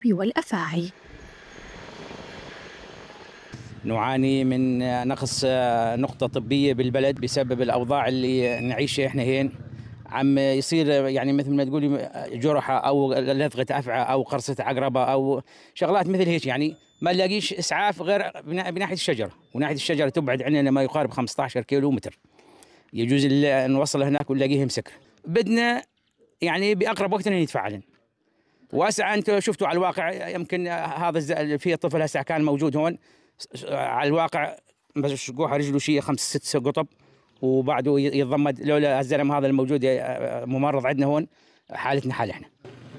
والأفاعي. نعاني من نقص نقطة طبية بالبلد بسبب الأوضاع اللي نعيشها إحنا هين. عم يصير يعني مثل ما تقولي جرحة أو لدغة أفعى أو قرصة عقربة أو شغلات مثل هيك، يعني ما نلاقيش إسعاف غير بناحية الشجرة، وناحية الشجرة تبعد عننا ما يقارب 15 كيلو متر، يجوز نوصل هناك ونلاقيهم سكر. بدنا يعني بأقرب وقت يتفعلن. واسع انتم شفتوا على الواقع، يمكن هذا في طفل هسه كان موجود هون على الواقع، بس شقوحه رجله شيء 5 6 قطب وبعده يتضمد. لولا الزلمه هذا الموجود ممرض عندنا هون، حالتنا حال احنا.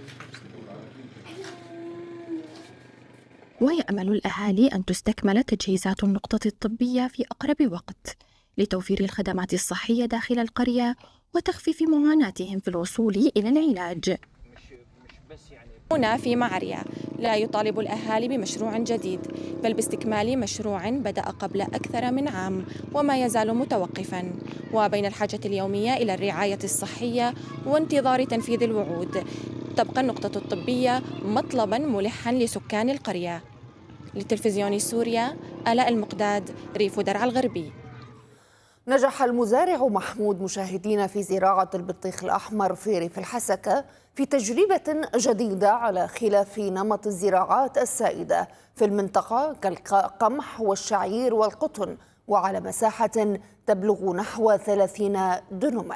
ويأمل الأهالي أن تستكمل تجهيزات النقطة الطبية في أقرب وقت لتوفير الخدمات الصحية داخل القرية وتخفيف معاناتهم في الوصول إلى العلاج. هنا في معرية لا يطالب الأهالي بمشروع جديد، بل باستكمال مشروع بدأ قبل أكثر من عام وما يزال متوقفاً. وبين الحاجة اليومية إلى الرعاية الصحية وانتظار تنفيذ الوعود، تبقى النقطة الطبية مطلباً ملحاً لسكان القرية. لتلفزيون سوريا، آلاء المقداد، ريف درعا الغربي. نجح المزارع محمود مشاهدين في زراعة البطيخ الأحمر في ريف الحسكة في تجربة جديدة على خلاف نمط الزراعات السائدة في المنطقة كالقمح والشعير والقطن، وعلى مساحة تبلغ نحو 30 دنما.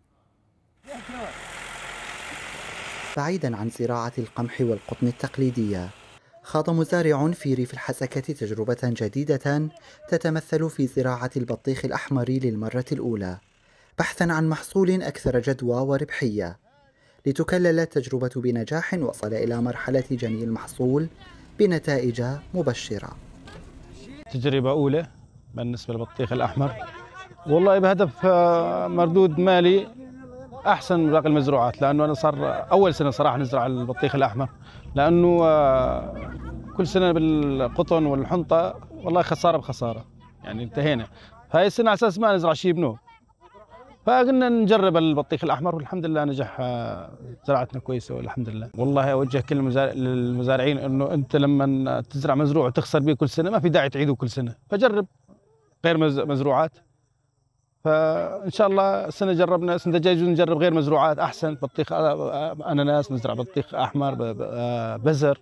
بعيدا عن زراعة القمح والقطن التقليدية، خاض مزارع في ريف الحسكة تجربة جديدة تتمثل في زراعة البطيخ الأحمر للمرة الأولى، بحثا عن محصول أكثر جدوى وربحية. لتكلل التجربة بنجاح وصل إلى مرحلة جني المحصول بنتائج مبشرة. تجربة أولى بالنسبة للبطيخ الأحمر، والله بهدف مردود مالي أحسن من باقي المزروعات، لأنه أنا صار أول سنة صراحة نزرع البطيخ الأحمر، لأنه كل سنة بالقطن والحنطة والله خسارة بخسارة، يعني انتهينا. هاي السنة على أساس ما نزرع شيء بنوب، فقلنا نجرب البطيخ الأحمر والحمد لله نجح. زراعتنا كويسة والحمد لله. والله أوجه كل المزارعين إنه أنت لما تزرع مزروع وتخسر به كل سنة ما في داعي تعيده كل سنة، فجرب غير مزروعات. فإن شاء الله السنة جربنا، السنة الجاية نجرب غير مزروعات أحسن، بطيخ أناناس، نزرع بطيخ أحمر، بزر.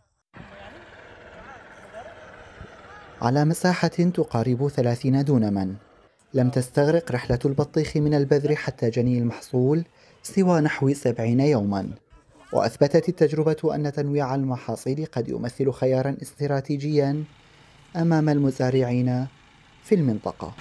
على مساحة تقارب 30 دونما، لم تستغرق رحلة البطيخ من البذر حتى جني المحصول سوى نحو 70 يوما، وأثبتت التجربة أن تنويع المحاصيل قد يمثل خيارا استراتيجيا أمام المزارعين في المنطقة.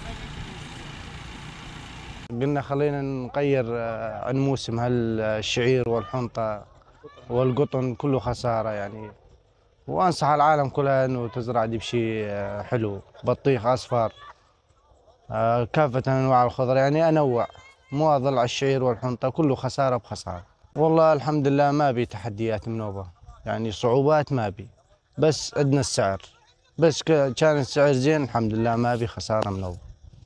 قلنا خلينا نغير عن موسم هالشعير والحنطة والقطن كله خسارة يعني، وأنصح العالم كلها أنه تزرع دي بشيء حلو، بطيخ أصفر، كافة أنواع الخضر، يعني أنوع، مو أظل على الشعير والحنطة كله خسارة بخسارة. والله الحمد لله ما بي تحديات منوبة، يعني صعوبات ما بي، بس عندنا السعر، بس كان السعر زين الحمد لله ما بي خسارة منوبة.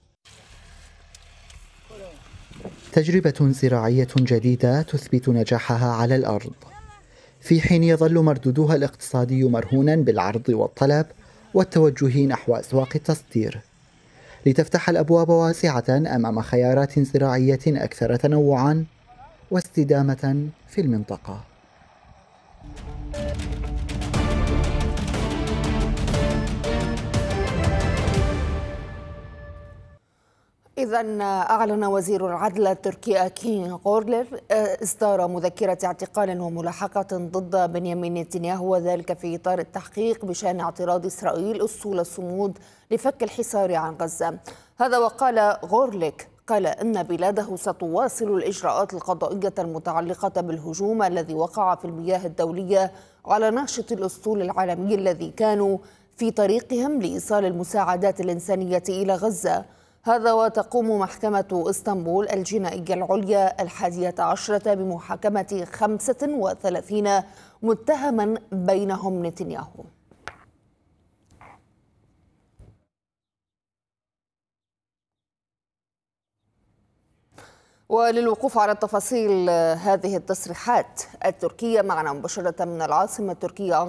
تجربة زراعية جديدة تثبت نجاحها على الأرض، في حين يظل مردودها الاقتصادي مرهونا بالعرض والطلب والتوجه نحو أسواق التصدير، لتفتح الأبواب واسعة أمام خيارات زراعية أكثر تنوعا واستدامة في المنطقة. إذن أعلن وزير العدل التركي أكين غورلر إصدار مذكرة اعتقال وملاحقة ضد بنيامين نتنياهو، وذلك في إطار التحقيق بشأن اعتراض إسرائيل أسطول الصمود لفك الحصار عن غزة. هذا وقال غورليك أن بلاده ستواصل الإجراءات القضائية المتعلقة بالهجوم الذي وقع في المياه الدولية على ناشط الأسطول العالمي الذي كانوا في طريقهم لإيصال المساعدات الإنسانية إلى غزة. هذا وتقوم محكمة اسطنبول الجنائية العليا 11 بمحاكمة 35 متهما بينهم نتنياهو. وللوقوف على تفاصيل هذه التصريحات التركية معنا مباشرة من العاصمة التركية